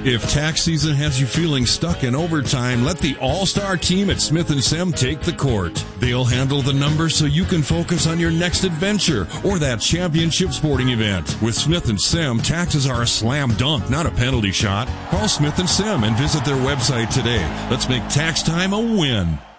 If tax season has you feeling stuck in overtime, let the all-star team at Smith & Sem take the court. They'll handle the numbers so you can focus on your next adventure or that championship sporting event. With Smith & Sem, taxes are a slam dunk, not a penalty shot. Call Smith & Sem and visit their website today. Let's make tax time a win.